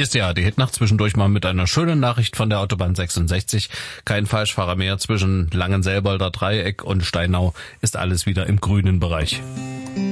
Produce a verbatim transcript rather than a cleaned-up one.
Hier ist die A R D-Hitnacht zwischendurch mal mit einer schönen Nachricht von der Autobahn sechsundsechzig. Kein Falschfahrer mehr zwischen Langenselbolder Dreieck und Steinau, ist alles wieder im grünen Bereich.